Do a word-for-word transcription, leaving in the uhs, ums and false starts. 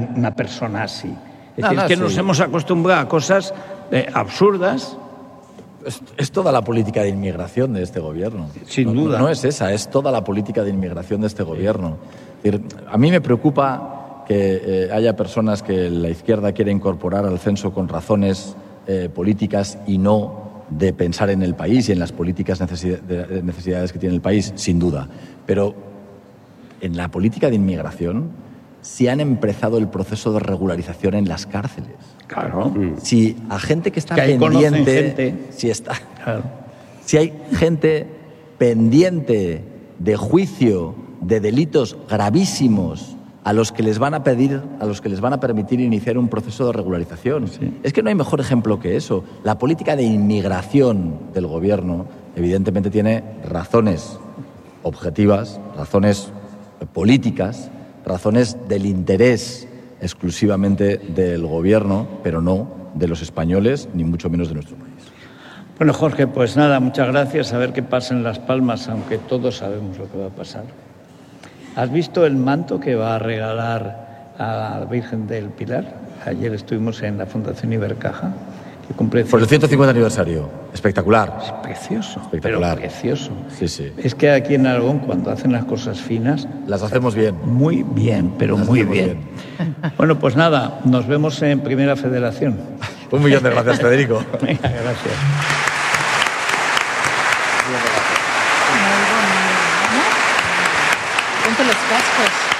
una persona así. Es No, decir, no, es que sí. nos hemos acostumbrado a cosas eh, absurdas. Es, es toda la política de inmigración de este gobierno. Sin no, duda. No es esa, es toda la política de inmigración de este gobierno. Es decir, a mí me preocupa que eh, haya personas que la izquierda quiere incorporar al censo con razones eh, políticas y no de pensar en el país y en las políticas necesi- de necesidades que tiene el país, sin duda. Pero en la política de inmigración sí han empezado el proceso de regularización en las cárceles. Claro. Si a gente que está Que ahí conocen pendiente, gente. si está, Claro. si hay gente pendiente de juicio de delitos gravísimos a los que les van a pedir, a los que les van a permitir iniciar un proceso de regularización. Sí. Es que no hay mejor ejemplo que eso. La política de inmigración del gobierno, evidentemente, tiene razones objetivas, razones políticas, razones del interés exclusivamente del gobierno, pero no de los españoles, ni mucho menos de nuestro país. Bueno, Jorge, pues nada, muchas gracias. A ver qué pasa en Las Palmas, aunque todos sabemos lo que va a pasar. ¿Has visto el manto que va a regalar a la Virgen del Pilar? Ayer estuvimos en la Fundación Ibercaja, que cumple... Por el ciento cincuenta aniversario. Espectacular. Es precioso, Espectacular. pero precioso. Sí, sí. Es que aquí en Aragón, cuando hacen las cosas finas... Las hacemos bien. Muy bien, pero Las muy hacemos bien. Bueno, pues nada, nos vemos en Primera Federación. Un millón de gracias, Federico. Venga, gracias. Ponte los cascos.